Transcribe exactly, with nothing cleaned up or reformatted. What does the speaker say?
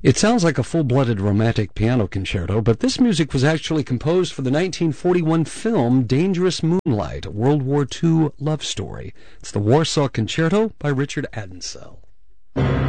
It sounds like a full-blooded romantic piano concerto, but this music was actually composed for the nineteen forty-one film Dangerous Moonlight, a World War Two love story. It's the Warsaw Concerto by Richard Adensel.